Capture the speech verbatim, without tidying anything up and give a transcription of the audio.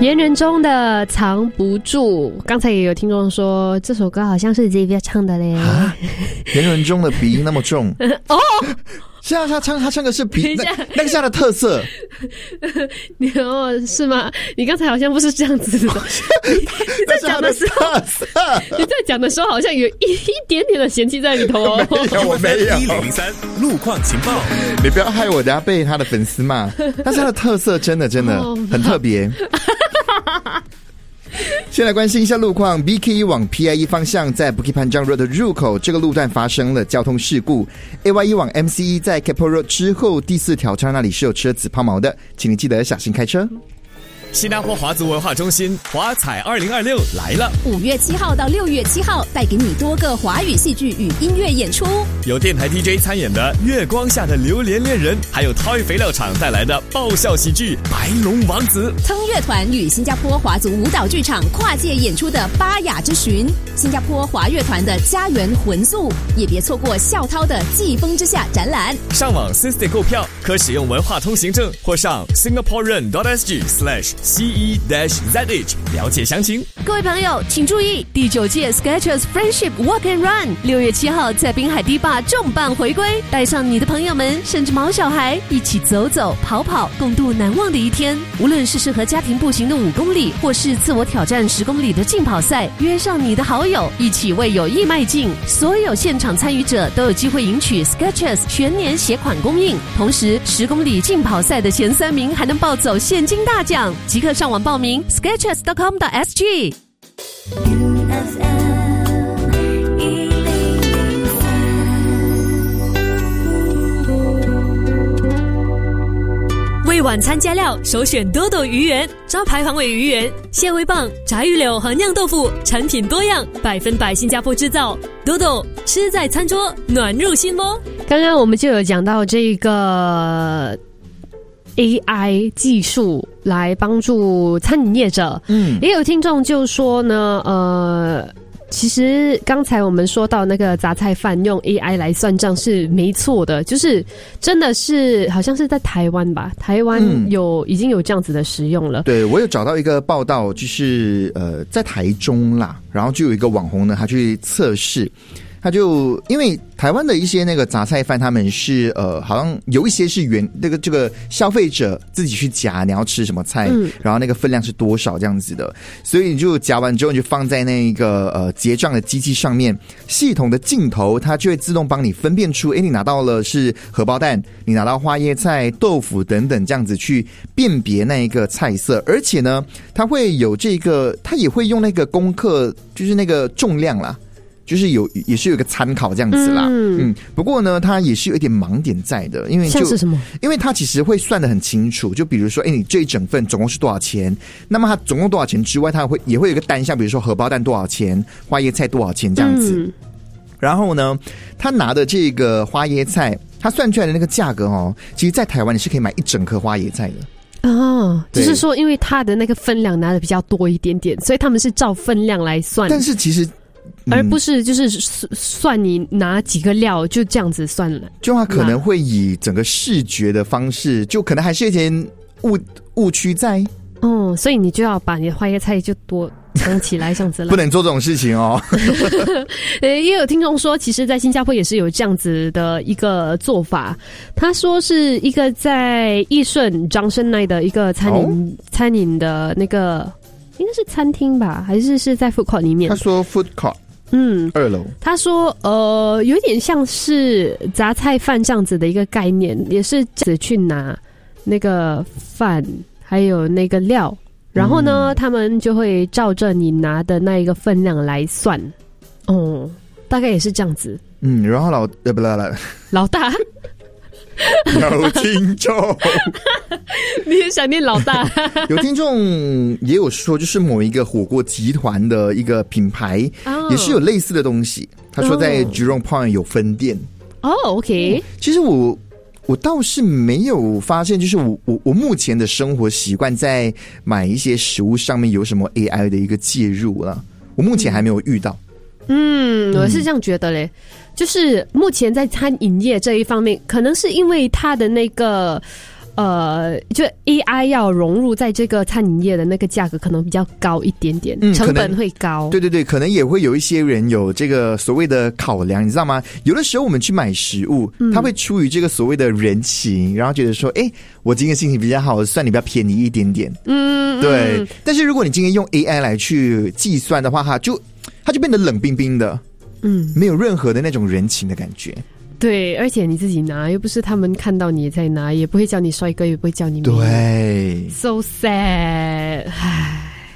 言人中的藏不住，刚才也有听众说这首歌好像是 Xavier 唱的嘞。 言人中的鼻音那么重哦， 是啊，他唱他唱的是鼻，那那个是他的特色。 你哦是吗？你刚才好像不是这样子的。你在讲的时候，你在讲的时候好像有一一点点的嫌弃在里头哦。 没有，我没有。 一零三路况情报， 你不要害我，等下被他的粉丝骂。但是他的特色真的真的很特别。先来关心一下路况 ，B K E 往 P I E 方向在 Bukit Panjang Road 的入口这个路段发生了交通事故 ，A Y E 往 M C E 在 Keppel Road 之后第四条岔那里是有车子抛锚的，请你记得小心开车。 新加坡华族文化中心华彩二零二六来了， 五月七号到六月七号，带给你多个华语戏剧与音乐演出， 有电台 D J 参演的《月光下的榴莲恋人》，还有 Toy 肥料厂带来的爆笑喜剧《白龙王子》。 藤乐团与新加坡华族舞蹈剧场跨界演出的《巴雅之寻》，新加坡华乐团的《家园魂宿》，也别错过校涛的《季风之下》展览。 上网 System 购票，可使用文化通行证或上 singaporean dot s g slash C E Z H 了解详情。 各位朋友请注意，第九届 Skechers Friendship Walk and Run 六月七号在滨海堤坝重磅回归，带上你的朋友们甚至毛小孩一起走走跑跑，共度难忘的一天。无论是适合家庭步行的五公里，或是自我挑战十公里的竞跑赛，约上你的好友一起为友谊迈进。所有现场参与者都有机会赢取 Skechers 全年携款供应，同时十公里竞跑赛的前三名还能抱走现金大奖。即刻上网报名 skechers dot com dot s g。 为晚餐加料，首选多多鱼圆，招牌黄尾鱼圆、蟹味棒、炸鱼柳和酿豆腐，产品多样，百分百新加坡制造。多多吃在餐桌，暖入心窝。 刚刚我们就有讲到这个A I 技术来帮助餐饮业者，嗯，也有听众就说呢，呃，其实刚才我们说到那个杂菜饭用 A I 来算账是没错的，就是真的是好像是在台湾吧，台湾有、嗯、已经有这样子的使用了。 对，我有找到一个报道，就是呃在台中啦，然后就有一个网红呢，他去测试。他就因为台湾的一些那个杂菜饭，他们是呃，好像有一些是原那个这个消费者自己去夹，你要吃什么菜，嗯、然后那个分量是多少这样子的，所以你就夹完之后，你就放在那个呃结账的机器上面，系统的镜头它就会自动帮你分辨出，哎，你拿到了是荷包蛋，你拿到花椰菜、豆腐等等这样子去辨别那一个菜色，而且呢，它会有这个，它也会用那个公克，就是那个重量啦。就是有也是有一个参考这样子啦，嗯, 嗯，不过呢，它也是有一点盲点在的，因为就像是什么？ 因为它其实会算得很清楚，就比如说，哎，你这一整份总共是多少钱？那么它总共多少钱之外，它会也会有一个单项，比如说荷包蛋多少钱，花椰菜多少钱这样子。嗯、然后呢，他拿的这个花椰菜，他算出来的那个价格哦，其实在台湾你是可以买一整颗花椰菜的。 哦，就是说，因为它的那个分量拿的比较多一点点，所以他们是照分量来算。 但是其实。 而不是就是算你拿几个料就这样子算了， 就它可能会以整个视觉的方式，就可能还是有点误误区在。 哦，所以你就要把你的花椰菜就多藏起来，这样子了。 不能做这种事情哦。 也有听众说，其实在新加坡也是有这样子的一个做法。他说是一个在义顺张生内的一个餐饮、哦、餐饮的那个应该是餐厅吧，还是是在 food court 里面？ 他说 food court。 嗯， 二楼。 他说，呃，有点像是杂菜饭这样子的一个概念，也是只去拿那个饭，还有那个料，然后呢，嗯、他们就会照着你拿的那一个分量来算。哦，大概也是这样子。 嗯，然后老呃不啦啦， 老大。 有听众你也想念老大有听众也有说，就是某一个火锅集团的一个品牌、oh. 也是有类似的东西，他说在 Jurong Point 有分店。 哦、oh, OK、嗯、 其实我我倒是没有发现，就是我我我目前的生活习惯在买一些食物上面有什么 A I 的一个介入了，我目前还没有遇到。 嗯，我是这样觉得嘞，就是目前在餐饮业这一方面，可能是因为它的那个呃，就 A I 要融入在这个餐饮业的那个价格可能比较高一点点，嗯、成本会高。 对对对，可能也会有一些人有这个所谓的考量，你知道吗？有的时候我们去买食物，嗯、他会出于这个所谓的人情，然后觉得说，哎，我今天心情比较好，算你比较便宜一点点。嗯，对。嗯、但是如果你今天用 A I 来去计算的话，它就它就变得冷冰冰的，嗯，没有任何的那种人情的感觉。 对，而且你自己拿，又不是他们看到你在拿，也不会叫你帅哥，也不会叫你美。 对 ，so sad。唉。